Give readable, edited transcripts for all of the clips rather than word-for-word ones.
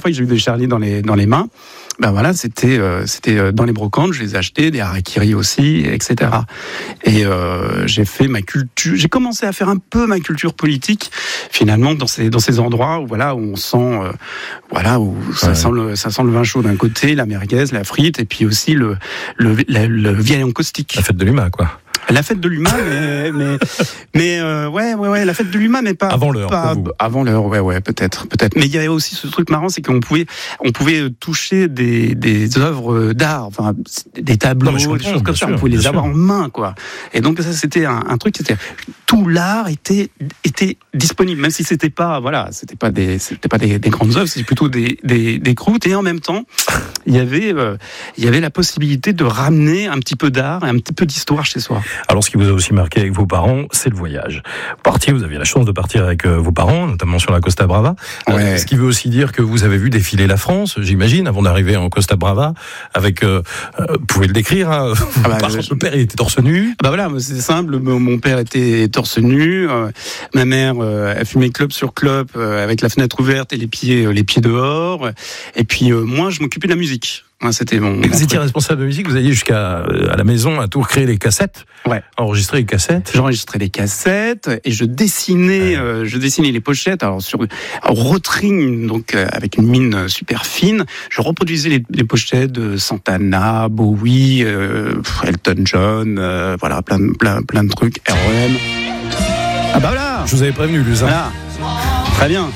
fois que j'ai eu des Charlie dans les mains, ben voilà, c'était dans les brocantes, je les ai achetés, des harakiri aussi, etc. Et j'ai fait ma culture, j'ai commencé à faire un peu ma culture politique finalement dans ces endroits où voilà, où on sent où ça sent le vin chaud d'un côté, la merguez, la frite, et puis aussi le vieil en caustique. La fête de l'humain, quoi. La fête de l'humain, mais la fête de l'humain, mais pas avant l'heure. Avant l'heure, ouais, peut-être. Mais il y avait aussi ce truc marrant, c'est qu'on pouvait toucher des œuvres d'art, enfin des tableaux, des choses comme ça. On pouvait les avoir en main, quoi. Et donc ça, c'était un truc. Tout l'art était disponible, même si c'était pas des grandes œuvres, c'était plutôt des croûtes. Et en même temps, il y avait la possibilité de ramener un petit peu d'art et un petit peu d'histoire chez soi. Alors, ce qui vous a aussi marqué avec vos parents, c'est le voyage. Vous aviez la chance de partir avec vos parents, notamment sur la Costa Brava. Ouais. Ce qui veut aussi dire que vous avez vu défiler la France, j'imagine, avant d'arriver en Costa Brava, avec, vous pouvez le décrire, hein, votre père, il était torse nu. Voilà, c'est simple, mon père était torse nu, ma mère, elle fumait clope sur clope, avec la fenêtre ouverte et les pieds dehors, et puis moi, je m'occupais de la musique. C'était mon. Et vous étiez responsable de musique, vous alliez jusqu'à la maison à Tours créer les cassettes, enregistrer les cassettes. J'enregistrais les cassettes et je dessinais les pochettes. Alors sur Rotring, donc avec une mine super fine, je reproduisais les pochettes de Santana, Bowie, Elton John, voilà plein de trucs. REM. Ah bah voilà. Je vous avais prévenu, Luz. Voilà. Très bien.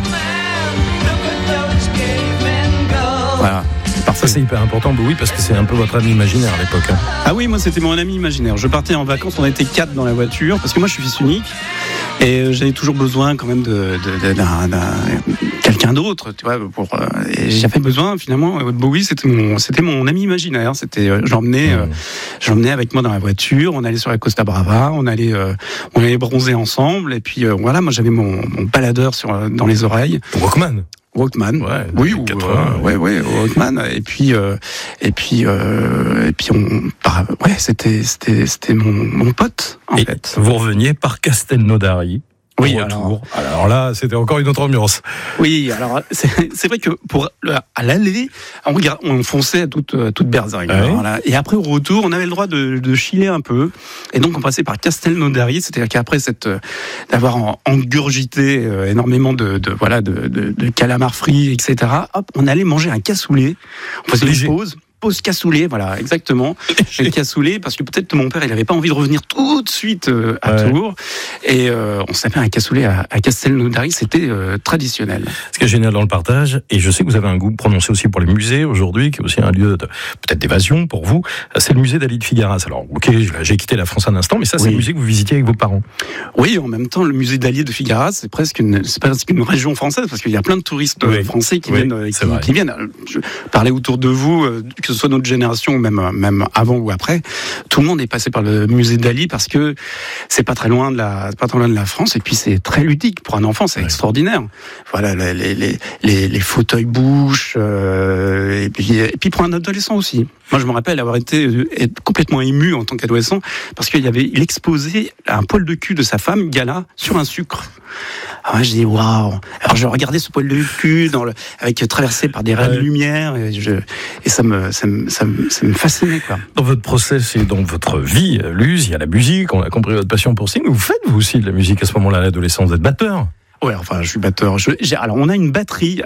Voilà. Ça, c'est hyper important, oui, parce que c'est un peu votre ami imaginaire à l'époque. Hein. Ah oui, moi c'était mon ami imaginaire. Je partais en vacances, on était 4 dans la voiture, parce que moi je suis fils unique et j'avais toujours besoin quand même d'un quelqu'un d'autre, tu vois. Et j'avais besoin finalement. Bowie, c'était mon ami imaginaire. J'emmenais avec moi dans la voiture. On allait sur la Costa Brava, on allait bronzer ensemble. Et puis voilà, moi j'avais mon baladeur dans les oreilles. Walkman, oui, 80, Walkman, et puis c'était mon pote en fait. Vous reveniez par Castelnaudary. Oui, alors là, c'était encore une autre ambiance. Oui, alors c'est vrai que à l'aller, on fonçait à toute berzingue. Voilà. Et après au retour, on avait le droit de chiller un peu. Et donc on passait par Castelnaudary, c'est-à-dire qu'après d'avoir engurgité énormément de calamars frits, etc. Hop, on allait manger un cassoulet. On faisait une pause cassoulet, voilà, exactement. Le cassoulet, parce que peut-être mon père, il n'avait pas envie de revenir tout de suite à Tours. Et on s'appelait un cassoulet à Castelnaudary, c'était traditionnel. Ce qui est génial dans le partage, et je sais que vous avez un goût prononcé aussi pour les musées aujourd'hui, qui est aussi un lieu peut-être d'évasion pour vous, c'est le musée d'Ali de Figueras. Alors, ok, j'ai quitté la France un instant, mais ça, c'est le musée que vous visitiez avec vos parents. Oui, en même temps, le musée d'Ali de Figueras, c'est presque une région française, parce qu'il y a plein de touristes français qui viennent. Je parlais autour de vous, que ce soit notre génération, même avant ou après, tout le monde est passé par le musée d'Ali parce que c'est pas très loin de la France, et puis c'est très ludique pour un enfant, c'est extraordinaire. Voilà, les fauteuils bouches, et puis pour un adolescent aussi. Moi, je me rappelle avoir été complètement ému en tant qu'adolescent parce qu'il exposait un poil de cul de sa femme, Gala, sur un sucre. Alors j'ai dit waouh. Alors je regardais ce poil de cul traversé par des raies de lumière, et ça me fascinait, quoi. Dans votre process et dans votre vie, Luz, il y a la musique, on a compris votre passion pour ça, mais vous faites vous aussi de la musique à ce moment-là, à l'adolescence, vous êtes batteur? Ouais, enfin, je suis batteur. Alors, on a une batterie.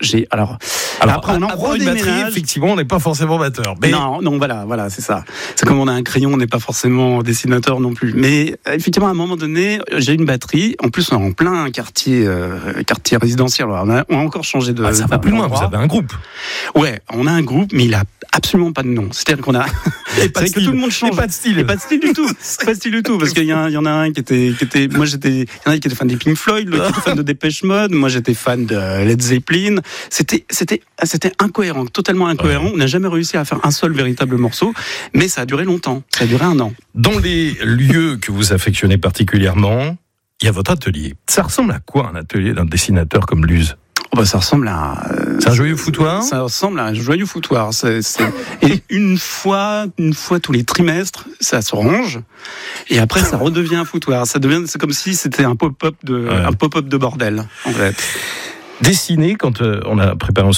Après, on en une batterie, effectivement, on n'est pas forcément batteur. Mais... Non, voilà, c'est ça. C'est comme on a un crayon, on n'est pas forcément dessinateur non plus. Mais effectivement, à un moment donné, j'ai une batterie. En plus, on est en plein quartier résidentiel. Alors, on a encore changé de. Ça va plus loin. Vous avez un groupe. Ouais, on a un groupe, mais il a absolument pas de nom. C'est-à-dire qu'on a. C'est vrai que tout le monde change. Et pas de style. Et pas de style du tout. Pas de style du tout, parce qu'il y en a un qui était. Moi, il y en a qui était fan des Pink Floyd, l'autre qui était fan de Dépêche Mode. Moi, j'étais fan de Led Zeppelin. C'était incohérent, totalement incohérent. On n'a jamais réussi à faire un seul véritable morceau, mais ça a duré longtemps. Ça a duré 1 an. Dans les lieux que vous affectionnez particulièrement, il y a votre atelier. Ça ressemble à quoi, un atelier d'un dessinateur comme Luz ? Ça ressemble à... c'est un joyeux foutoir ? Ça ressemble à un joyeux foutoir. Et une fois tous les trimestres, ça se range, et après ça redevient un foutoir. C'est comme si c'était un pop-up de bordel, en fait. Dessiner, quand on a préparé